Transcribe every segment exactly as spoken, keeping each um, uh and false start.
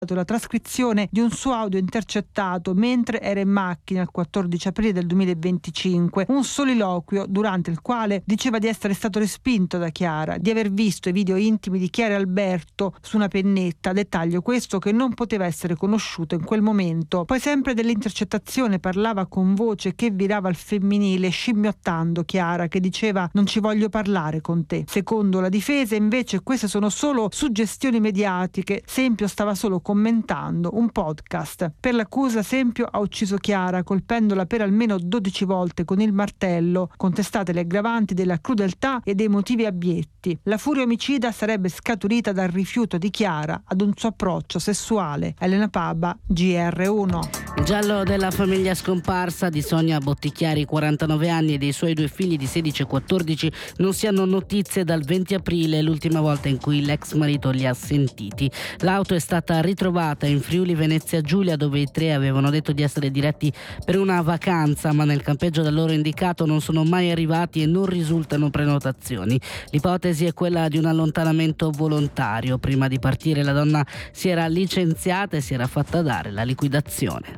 la trascrizione di un suo audio intercettato mentre era in macchina il quattordici aprile del duemilaventicinque, un soliloquio durante il quale diceva di essere stato respinto da Chiara, di aver visto i video intimi di Chiara e Alberto su una pennetta, dettaglio questo che non poteva essere conosciuto in quel momento. Poi sempre dell'intercettazione parlava con voce che virava al femminile, scimmiottando Chiara che diceva non ci voglio parlare con te. Secondo la difesa invece queste sono solo suggestioni mediatiche, Sempio stava solo commentando un podcast. Per l'accusa Sempio ha ucciso Chiara colpendola per almeno dodici volte con il martello, contestate le aggravanti della crudeltà e dei motivi abietti. La furia omicida sarebbe scaturita dal rifiuto di Chiara ad un suo approccio sessuale. Elena Paba, G R uno. Il giallo della famiglia scomparsa di Sonia Bottichiari, quarantanove anni, e dei suoi due figli di sedici e quattordici non si hanno notizie dal venti aprile, l'ultima volta in cui l'ex marito li ha sentiti. L'auto è stata ritrovata in Friuli Venezia Giulia, dove i tre avevano detto di essere diretti per una vacanza, ma nel campeggio da loro indicato non sono mai arrivati e non risultano prenotazioni. L'ipotesi è quella di un allontanamento volontario. Prima di partire la donna si era licenziata e si era fatta dare la liquidazione.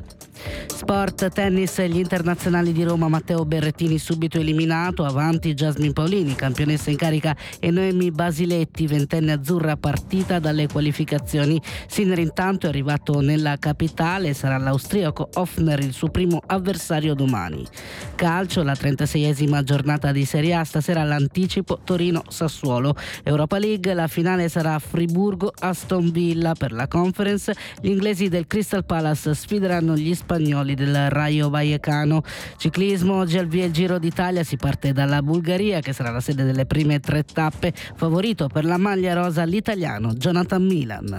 Sport, tennis, gli internazionali di Roma, Matteo Berrettini subito eliminato, avanti Jasmine Paolini, campionessa in carica, e Noemi Basiletti, ventenne azzurra, partita dalle qualificazioni. Sinner intanto è arrivato nella capitale, sarà l'austriaco Hofner il suo primo avversario domani. Calcio, la trentaseiesima giornata di Serie A, stasera l'anticipo Torino-Sassuolo. Europa League, la finale sarà Friburgo-Aston Villa. Per la Conference, gli inglesi del Crystal Palace sfideranno gli spagnoli del Rayo Vallecano. Ciclismo, oggi al via il Giro d'Italia, si parte dalla Bulgaria che sarà la sede delle prime tre tappe. Favorito per la maglia rosa l'italiano Jonathan Milan.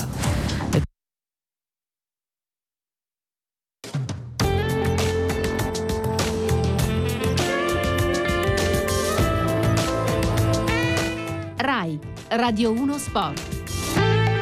Rai Radio uno Sport.